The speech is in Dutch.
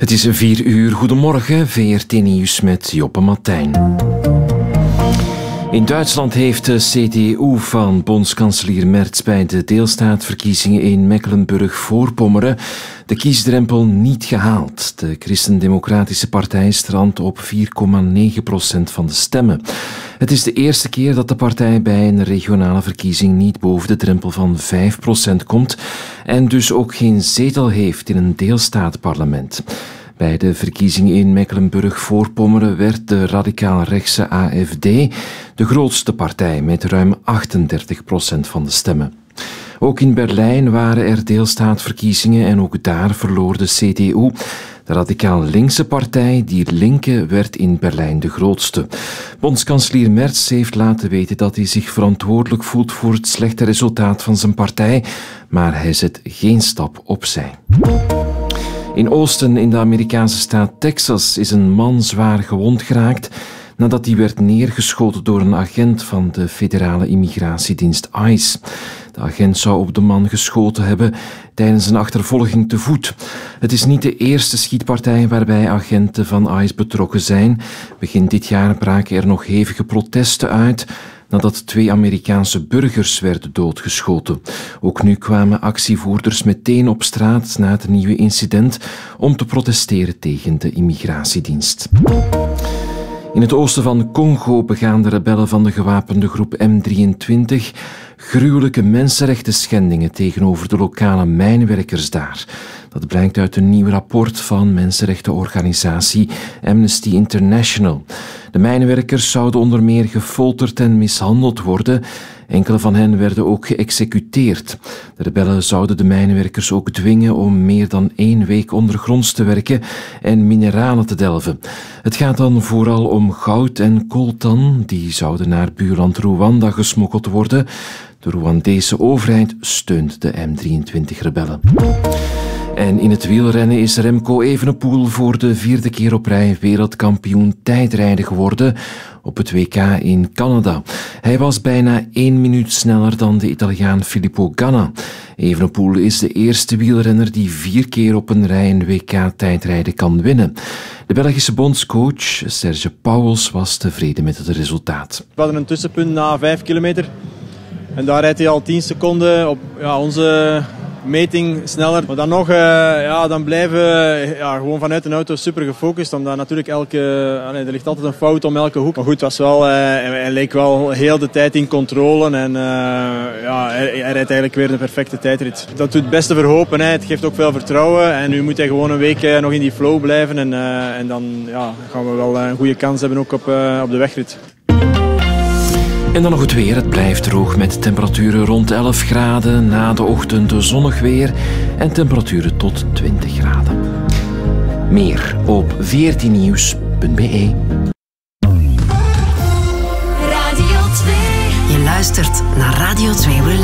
Het is 4 uur. Goedemorgen, VRT Nieuws met Joppe Martijn. In Duitsland heeft de CDU van bondskanselier Merz bij de deelstaatverkiezingen in Mecklenburg-Voorpommeren de kiesdrempel niet gehaald. De Christen-Democratische Partij strandt op 4,9% van de stemmen. Het is de eerste keer dat de partij bij een regionale verkiezing niet boven de drempel van 5% komt en dus ook geen zetel heeft in een deelstaatparlement. Bij de verkiezingen in Mecklenburg-Voorpommeren werd de radicaal-rechtse AfD de grootste partij met ruim 38% van de stemmen. Ook in Berlijn waren er deelstaatverkiezingen en ook daar verloor de CDU. De radicaal-linkse partij, Die Linke, werd in Berlijn de grootste. Bondskanselier Merz heeft laten weten dat hij zich verantwoordelijk voelt voor het slechte resultaat van zijn partij, maar hij zet geen stap opzij. In Austin, in de Amerikaanse staat Texas, is een man zwaar gewond geraakt nadat hij werd neergeschoten door een agent van de federale immigratiedienst ICE. De agent zou op de man geschoten hebben tijdens een achtervolging te voet. Het is niet de eerste schietpartij waarbij agenten van ICE betrokken zijn. Begin dit jaar braken er nog hevige protesten uit nadat 2 Amerikaanse burgers werden doodgeschoten. Ook nu kwamen actievoerders meteen op straat na het nieuwe incident om te protesteren tegen de immigratiedienst. In het oosten van Congo begaan de rebellen van de gewapende groep M23 gruwelijke mensenrechten schendingen tegenover de lokale mijnwerkers daar. Dat blijkt uit een nieuw rapport van mensenrechtenorganisatie Amnesty International. De mijnwerkers zouden onder meer gefolterd en mishandeld worden. Enkele van hen werden ook geëxecuteerd. De rebellen zouden de mijnwerkers ook dwingen om meer dan 1 week ondergronds te werken en mineralen te delven. Het gaat dan vooral om goud en coltan. Die zouden naar buurland Rwanda gesmokkeld worden. De Rwandese overheid steunt de M23-rebellen. En in het wielrennen is Remco Evenepoel voor de 4e keer op rij wereldkampioen tijdrijden geworden op het WK in Canada. Hij was bijna 1 minuut sneller dan de Italiaan Filippo Ganna. Evenepoel is de eerste wielrenner die 4 keer op een rij een WK-tijdrijden kan winnen. De Belgische bondscoach Serge Pauwels was tevreden met het resultaat. We hadden een tussenpunt na 5 kilometer. En daar rijdt hij al 10 seconden op onze meting sneller. Maar dan nog, dan blijven we gewoon vanuit de auto super gefocust. Omdat natuurlijk er ligt altijd een fout om elke hoek. Maar goed, het was wel, hij leek wel heel de tijd in controle. En hij rijdt eigenlijk weer een perfecte tijdrit. Dat doet het beste verhopen. Het geeft ook veel vertrouwen. En nu moet hij gewoon een week nog in die flow blijven. En dan gaan we wel een goede kans hebben ook op de wegrit. En dan nog het weer. Het blijft droog met temperaturen rond 11 graden. Na de ochtend zonnig weer en temperaturen tot 20 graden. Meer op vrtnieuws.be. Radio 2. Je luistert naar Radio 2 Relax.